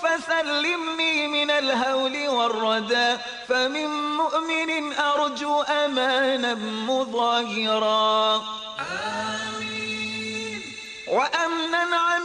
فسلمني من الهول والردى، فمن مؤمن أرجو أمانا مظاهرا. آمين.